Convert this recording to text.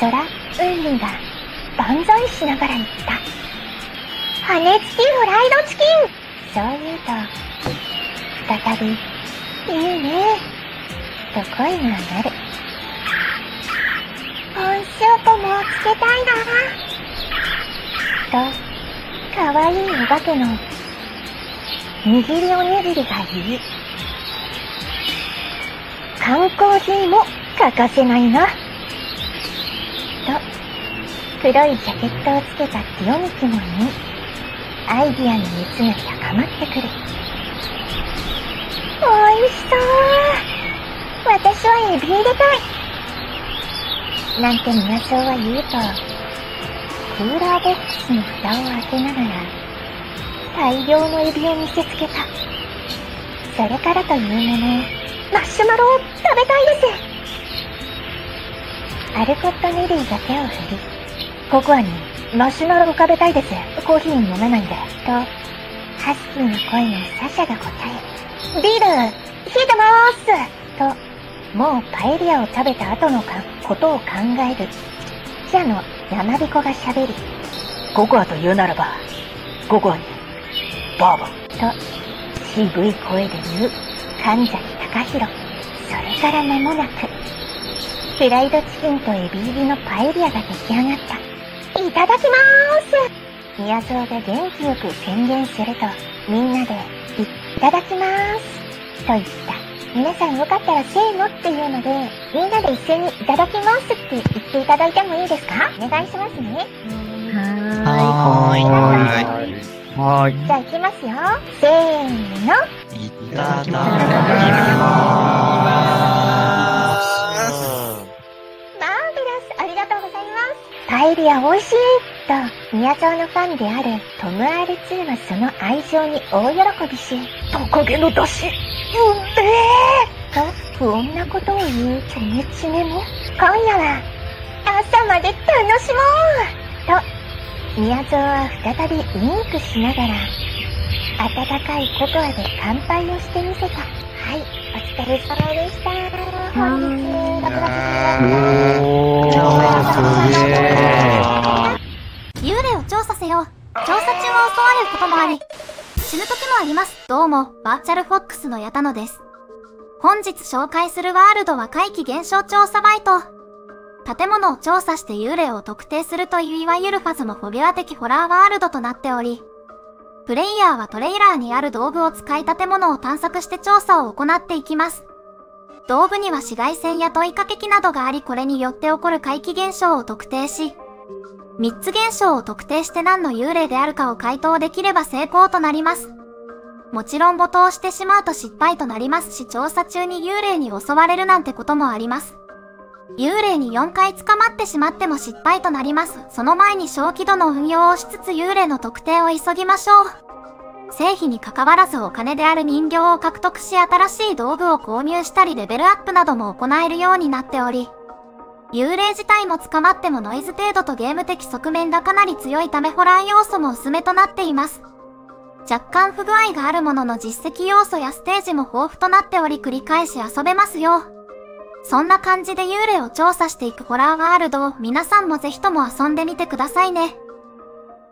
空、海が万歳しながら言った。羽根付きフライドチキン。そう言うと、再び、いいね、と声が上がる。温州ポもつけたいな。と、かわいいお化けの、握りおにぎりが言う。缶コーヒーも欠かせないな。と、黒いジャケットをつけたティオミキも言う。アイディアの熱が高まってくる。おいしそう。私はエビ入れたい。なんて宮荘は言うと、クーラーボックスの蓋を開けながら、大量のエビを見せつけた。それからというもの、マッシュマロを食べたいです。アルコット・ネリーが手を振り、ココアにマシュマロを食べたいです。コーヒー飲めないんで。と、ハスキーの声のサシャが答え、ビール、冷えてまーす。と、もうパエリアを食べた後のことを考える。記者の山彦が喋り、ココアと言うならば、ココアに、バーボン。と、渋い声で言う、神崎隆弘。それから間もなく、フライドチキンとエビ入りのパエリアが出来上がった。いただきまーす。宮蔵が元気よく宣言すると、みんなで、いただきまーす。と言った。皆さんよかったらせーのっていうので、みんなで一緒にいただきますって言っていただいてもいいですか？お願いしますね。 はーい。 じゃあ行きますよ。せーの。 いただきます。 マーベラス、ありがとうございます。パエリア美味しいと、宮沢のファンであるトム R2 はその愛情に大喜びし、トカゲの出汁、と、不穏なことを言うチョメチメも、今夜は、朝まで楽しもうと、宮沢は再びウインクしながら、温かいココアで乾杯をしてみせた。はい、お疲れ様でした。本日、6月幽霊を調査せよ。調査中は襲われることもあり、死ぬ時もあります。どうも、バーチャルフォックスの矢田野です。本日紹介するワールドは怪奇現象調査バイト。建物を調査して幽霊を特定するといういわゆるファズモフォビア的ホラーワールドとなっており、プレイヤーはトレーラーにある道具を使い建物を探索して調査を行っていきます。道具には紫外線や問いかけ機などがあり、これによって起こる怪奇現象を特定し、3つ現象を特定して何の幽霊であるかを回答できれば成功となります。もちろん没頭してしまうと失敗となりますし、調査中に幽霊に襲われるなんてこともあります。幽霊に4回捕まってしまっても失敗となります。その前に小気度の運用をしつつ幽霊の特定を急ぎましょう。成否に関わらずお金である人形を獲得し、新しい道具を購入したりレベルアップなども行えるようになっており、幽霊自体も捕まってもノイズ程度とゲーム的側面がかなり強いためホラー要素も薄めとなっています。若干不具合があるものの実績要素やステージも豊富となっており繰り返し遊べますよ。そんな感じで幽霊を調査していくホラーワールドを皆さんもぜひとも遊んでみてくださいね。